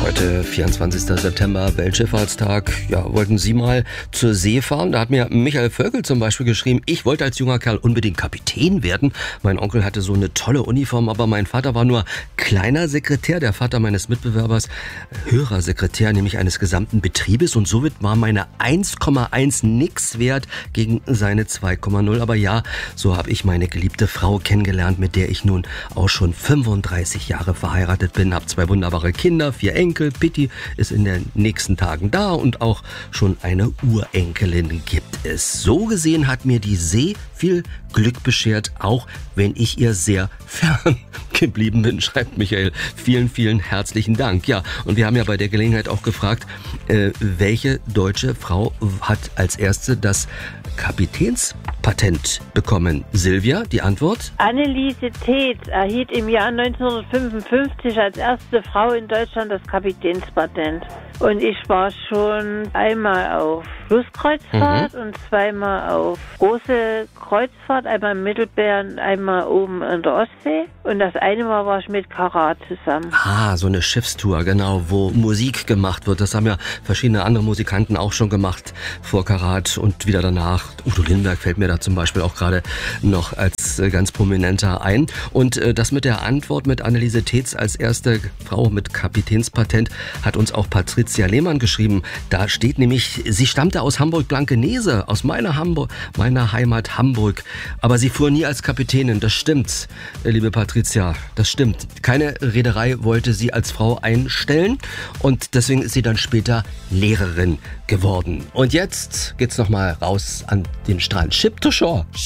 Heute, 24. September, Weltschifffahrtstag. Ja, wollten Sie mal zur See fahren? Da hat mir Michael Völkel zum Beispiel geschrieben, ich wollte als junger Kerl unbedingt Kapitän werden. Mein Onkel hatte so eine tolle Uniform, aber mein Vater war nur kleiner Sekretär, der Vater meines Mitbewerbers, höherer Sekretär, nämlich eines gesamten Betriebes. Und somit war meine 1,1 nix wert gegen seine 2,0. Aber ja, so habe ich meine geliebte Frau kennengelernt, mit der ich nun auch schon 35 Jahre verheiratet bin, habe 2 wunderbare Kinder, 4 Enkel. Pitti ist in den nächsten Tagen da und auch schon eine Urenkelin gibt es. So gesehen hat mir die See viel Glück beschert, auch wenn ich ihr sehr fern geblieben bin, schreibt Michael. Vielen, vielen herzlichen Dank. Ja, und wir haben ja bei der Gelegenheit auch gefragt, welche deutsche Frau hat als erste das Kapitänspatent bekommen? Silvia, die Antwort? Anneliese Tetz erhielt im Jahr 1955 als erste Frau in Deutschland das Kapitänspatent. Und ich war schon einmal auf Flusskreuzfahrt und zweimal auf große Kreuzfahrt, einmal in Mittelbären, einmal oben in der Ostsee. Und das eine Mal war ich mit Karat zusammen. Ah, so eine Schiffstour, genau, wo Musik gemacht wird. Das haben ja verschiedene andere Musikanten auch schon gemacht vor Karat und wieder danach. Udo Lindenberg fällt mir da zum Beispiel auch gerade noch als ganz prominenter ein. Und das mit der Antwort mit Anneliese Tetz als erste Frau mit Kapitänspatent hat uns auch Patricia Lehmann geschrieben. Da steht nämlich, sie stammte aus Hamburg-Blankenese, aus meiner Heimat Hamburg. Aber sie fuhr nie als Kapitänin. Das stimmt, liebe Patricia, das stimmt. Keine Reederei wollte sie als Frau einstellen und deswegen ist sie dann später Lehrerin geworden. Und jetzt geht's nochmal raus an den Strand. Ship to Shore.